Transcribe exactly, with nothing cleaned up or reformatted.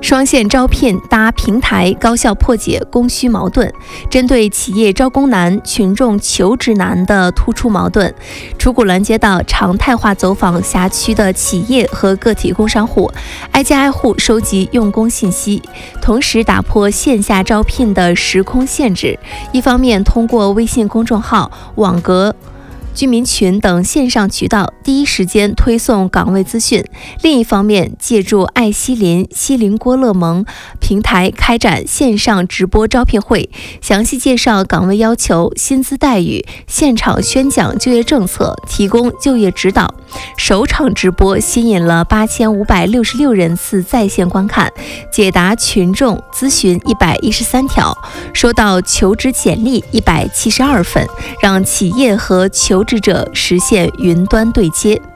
双线招聘搭平台，高效破解供需矛盾。针对企业招工难、群众求职难的突出矛盾，楚古峦街道常态化走访辖区的企业和个体工商户，挨家挨户收集用工信息，同时打破线下招聘的时空限制。一方面通过微信公众号、网格、居民群等线上渠道第一时间推送岗位资讯，另一方面借助爱西林、西林郭勒盟平台开展线上直播招聘会，详细介绍岗位要求、薪资待遇，现场宣讲就业政策，提供就业指导。首场直播吸引了八千五百六十六人次在线观看，解答群众咨询一百一十三条，收到求职简历一百七十二份，让企业和求职者实现云端对接。